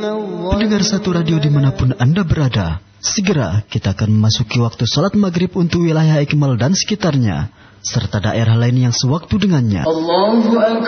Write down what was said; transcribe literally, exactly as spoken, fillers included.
Pendengar satu radio dimanapun Anda berada, segera kita akan memasuki waktu salat maghrib untuk wilayah Ikmal dan sekitarnya, serta daerah lain yang sewaktu dengannya.